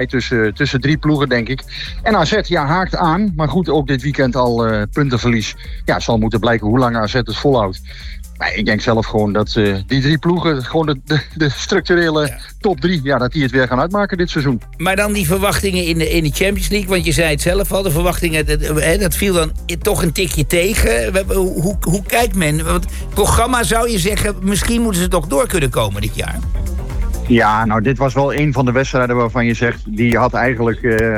tussen 3 ploegen, denk ik. En AZ haakt aan. Maar goed, ook dit weekend al puntenverlies. Ja, zal moeten blijken hoe lang AZ het volhoudt. Maar ik denk zelf gewoon dat die 3 ploegen, gewoon de structurele top 3, dat die het weer gaan uitmaken dit seizoen. Maar dan die verwachtingen in de Champions League, want je zei het zelf al, de verwachtingen, dat viel dan toch een tikje tegen. Hoe kijkt men? Want het programma zou je zeggen, misschien moeten ze toch door kunnen komen dit jaar. Ja, nou, dit was wel een van de wedstrijden waarvan je zegt, die had eigenlijk,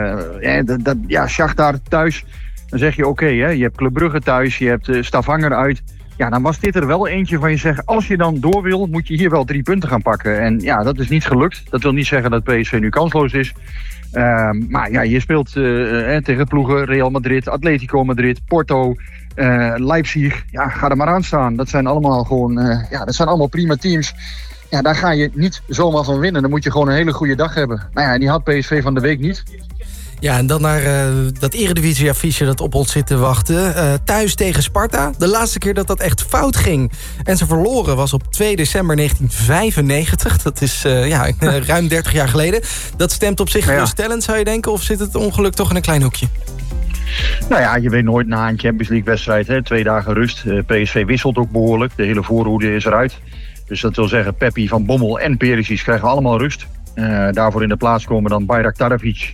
Shakhtar thuis. Dan zeg je oké, je hebt Club Brugge thuis, je hebt Stavanger uit. Ja, dan was dit er wel eentje van je zegt, als je dan door wil, moet je hier wel 3 punten gaan pakken. En ja, dat is niet gelukt. Dat wil niet zeggen dat PSV nu kansloos is. Maar ja, je speelt tegen ploegen Real Madrid, Atletico Madrid, Porto, Leipzig. Ja, ga er maar aan staan. Dat zijn allemaal gewoon, dat zijn allemaal prima teams. Ja, daar ga je niet zomaar van winnen. Dan moet je gewoon een hele goede dag hebben. Nou ja, die had PSV van de week niet. Ja, en dan naar dat eredivisie-affiche dat op ons zit te wachten. Thuis tegen Sparta. De laatste keer dat echt fout ging en ze verloren was op 2 december 1995. Dat is ruim 30 jaar geleden. Dat stemt op zich geruststellend, zou je denken? Of zit het ongeluk toch in een klein hoekje? Nou ja, je weet nooit na een Champions League-wedstrijd. 2 dagen rust. PSV wisselt ook behoorlijk. De hele voorhoede is eruit. Dus dat wil zeggen, Peppi, Van Bommel en Perisic krijgen allemaal rust. Daarvoor in de plaats komen dan Bayraktarovic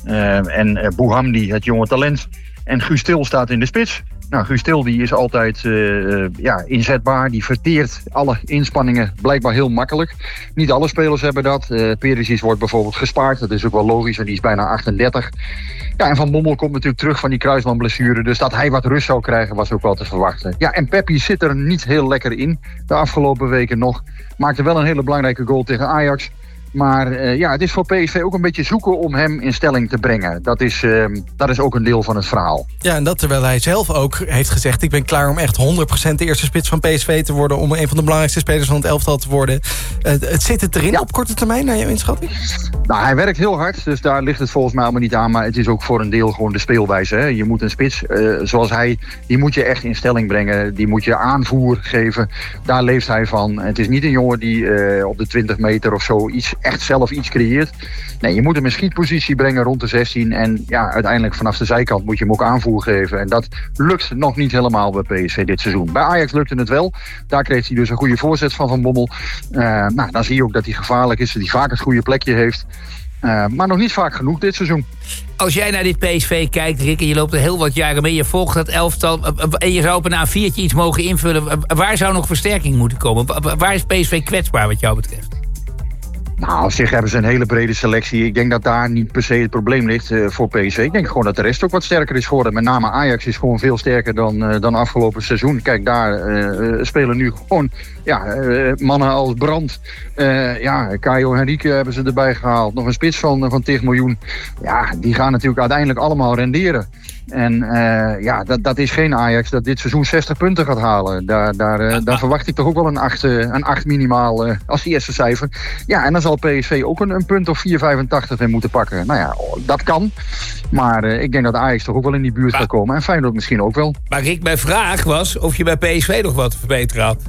en Bouhamdi, het jonge talent. En Guus Til staat in de spits. Nou, Guus Til die is altijd inzetbaar. Die verteert alle inspanningen blijkbaar heel makkelijk. Niet alle spelers hebben dat. Perisic wordt bijvoorbeeld gespaard. Dat is ook wel logisch, want die is bijna 38. Ja, en Van Bommel komt natuurlijk terug van die kruisbandblessure. Dus dat hij wat rust zou krijgen was ook wel te verwachten. Ja, en Peppi zit er niet heel lekker in. De afgelopen weken nog. Maakte wel een hele belangrijke goal tegen Ajax. Maar het is voor PSV ook een beetje zoeken om hem in stelling te brengen. Dat is ook een deel van het verhaal. Ja, en dat terwijl hij zelf ook heeft gezegd, ik ben klaar om echt 100% de eerste spits van PSV te worden, om een van de belangrijkste spelers van het elftal te worden. Het zit het erin op korte termijn, naar jouw inschatting? Nou, hij werkt heel hard, dus daar ligt het volgens mij allemaal niet aan. Maar het is ook voor een deel gewoon de speelwijze. Hè? Je moet een spits, zoals hij, die moet je echt in stelling brengen. Die moet je aanvoer geven. Daar leeft hij van. Het is niet een jongen die op de 20 meter of zo echt zelf iets creëert. Nee, je moet hem in schietpositie brengen rond de 16. En ja, uiteindelijk vanaf de zijkant moet je hem ook aanvoer geven. En dat lukt nog niet helemaal bij PSV dit seizoen. Bij Ajax lukte het wel. Daar kreeg hij dus een goede voorzet van Bommel. Dan zie je ook dat hij gevaarlijk is. Dat hij vaak een goede plekje heeft. Maar nog niet vaak genoeg dit seizoen. Als jij naar dit PSV kijkt, Rick, en je loopt er heel wat jaren mee, je volgt dat elftal, en je zou op een A4'tje iets mogen invullen, waar zou nog versterking moeten komen? Waar is PSV kwetsbaar wat jou betreft? Nou, op zich hebben ze een hele brede selectie. Ik denk dat daar niet per se het probleem ligt voor PSV. Ik denk gewoon dat de rest ook wat sterker is geworden. Met name Ajax is gewoon veel sterker dan afgelopen seizoen. Kijk, daar spelen nu gewoon mannen als Brandt. Caio Henrique hebben ze erbij gehaald. Nog een spits van 10 miljoen. Ja, die gaan natuurlijk uiteindelijk allemaal renderen. En dat is geen Ajax dat dit seizoen 60 punten gaat halen. Daar verwacht ik toch ook wel een 8 minimaal als eerste cijfer. Ja, en dan zal PSV ook een punt of 4,85 in moeten pakken. Nou ja, dat kan. Maar ik denk dat Ajax toch ook wel in die buurt gaat komen. En Feyenoord misschien ook wel. Maar Rick, mijn vraag was of je bij PSV nog wat te verbeteren had.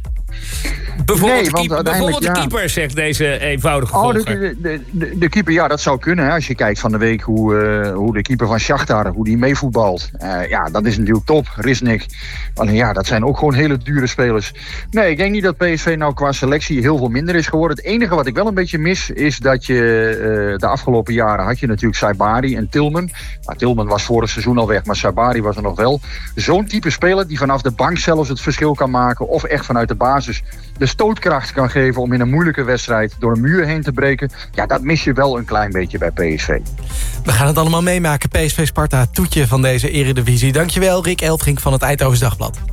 Bijvoorbeeld de keeper, zegt deze eenvoudige volger. De keeper, dat zou kunnen. Hè, als je kijkt van de week hoe de keeper van Shakhtar, hoe die meevoetbalt. Dat is natuurlijk top. Risnik. Alleen dat zijn ook gewoon hele dure spelers. Nee, ik denk niet dat PSV nou qua selectie heel veel minder is geworden. Het enige wat ik wel een beetje mis, is dat je de afgelopen jaren had je natuurlijk Saibari en Tillman. Tillman was vorig seizoen al weg, maar Saibari was er nog wel. Zo'n type speler die vanaf de bank zelfs het verschil kan maken, of echt vanuit de basis de stootkracht kan geven om in een moeilijke wedstrijd door een muur heen te breken. Ja, dat mis je wel een klein beetje bij PSV. We gaan het allemaal meemaken. PSV Sparta, toetje van deze eredivisie. Dankjewel, Rick Elfrink van het Eindhovens Dagblad.